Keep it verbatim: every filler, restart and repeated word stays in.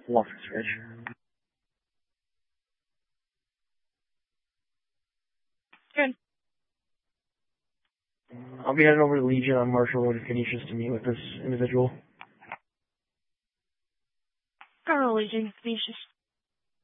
Walker Switch. Good. I'll be heading over to Legion on Marshall Road to Canisius to meet with this individual. Colonel Legion, Canisius.